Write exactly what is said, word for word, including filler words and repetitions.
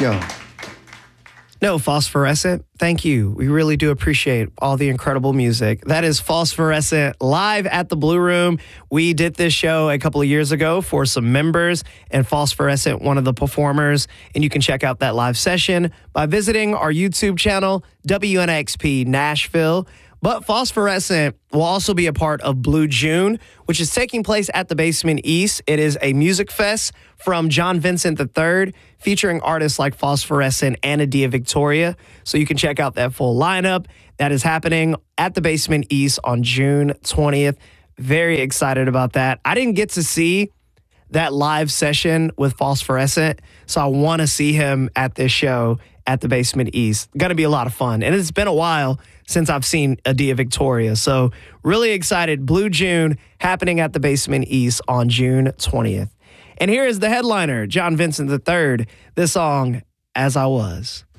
y'all. No, Phosphorescent, thank you. We really do appreciate all the incredible music. That is Phosphorescent live at the Blue Room. We did this show a couple of years ago for some members, and Phosphorescent, one of the performers. And you can check out that live session by visiting our YouTube channel, W N X P Nashville. But Phosphorescent will also be a part of Blue June, which is taking place at the Basement East. It is a music fest from John Vincent the third, featuring artists like Phosphorescent and Adia Victoria. So you can check out that full lineup. That is happening at the Basement East on June twentieth. Very excited about that. I didn't get to see that live session with Phosphorescent, so I want to see him at this show at the Basement East. Going to be a lot of fun. And it's been a while since I've seen Adia Victoria. So really excited. Blue June happening at the Basement East on June twentieth. And here is the headliner, John Vincent the third, this song, As I Was.